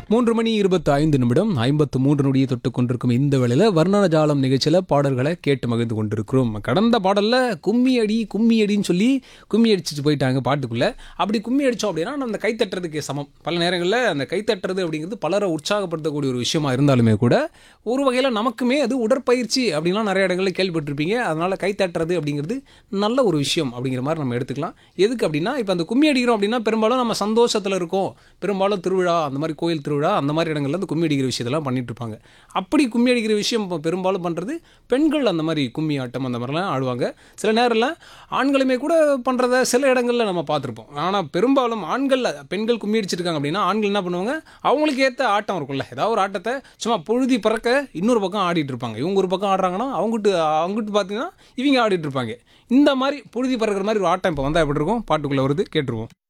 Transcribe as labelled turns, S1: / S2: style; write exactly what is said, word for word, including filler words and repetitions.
S1: மூன்று மணி இருபத்தி ஐந்து நிமிடம் ஐம்பத்து மூன்று நொடியை தொட்டு கொண்டிருக்கும் இந்த வேளையில் வர்ணன ஜாலம் நிகழ்ச்சியில் பாடல்களை கேட்டு மகிழ்ந்து கொண்டிருக்கிறோம். கடந்த பாடலில் கும்மி அடி கும்மி அடின்னு சொல்லி கும்மி அடிச்சுட்டு போயிட்டாங்க பாட்டுக்குள்ளே. அப்படி கும்மி அடித்தோம் அப்படின்னா நம்ம அந்த கைத்தட்டுறதுக்கு சமம். பல நேரங்களில் அந்த கைத்தட்டுறது அப்படிங்கிறது பலரை உற்சாகப்படுத்தக்கூடிய ஒரு விஷயமா இருந்தாலுமே கூட ஒரு வகையில் நமக்குமே அது உடற்பயிற்சி அப்படின்லாம் நிறைய இடங்களில் கேள்விப்பட்டிருப்பீங்க. அதனால் கைத்தட்டுறது அப்படிங்கிறது நல்ல ஒரு விஷயம் அப்படிங்கிற மாதிரி நம்ம எடுத்துக்கலாம். எதுக்கு அப்படின்னா இப்போ அந்த கும்மி அடிக்கிறோம் அப்படின்னா பெரும்பாலும் நம்ம சந்தோஷத்தில் இருக்கோம், பெரும்பாலும் திருவிழா அந்த மாதிரி கோயில் திருவிழா அந்த மாதிரி இடங்கள்ல இந்த கும்மி அடிக்கிற விஷயத்தெல்லாம் பண்ணிட்டு இருப்பாங்க. அப்படி கும்மி அடிக்கிற விஷயம் பெரும்பாலும் பண்ணுறது பெண்கள். அந்த மாதிரி கும்மி ஆட்டம் அந்த மாதிரிலாம் ஆடுவாங்க. சில நேரத்தில் ஆண்களுமே கூட பண்ணுறத சில இடங்களில் நம்ம பார்த்துருப்போம். ஆனால் பெரும்பாலும் ஆண்கள் பெண்கள் கும்மி அடிச்சிருக்காங்க அப்படின்னா ஆண்கள் என்ன பண்ணுவாங்க, அவங்களுக்கு ஏற்ற ஆட்டம் இருக்கும்ல, ஏதாவது ஒரு ஆட்டத்தை சும்மா பொழுதி பறக்க இன்னொரு பக்கம் ஆடிட்டு இருப்பாங்க. இவங்க ஒரு பக்கம் ஆடுறாங்கன்னா அவங்ககிட்ட அவங்ககிட்ட பார்த்தீங்கன்னா இவங்க ஆடிட்டு இருப்பாங்க. இந்த மாதிரி புழுதி பறக்கிற மாதிரி ஒரு ஆட்டம் இப்போ வந்தால் எப்படி இருக்கும், பாட்டுக்குள்ளே வருது, கேட்டுருவோம்.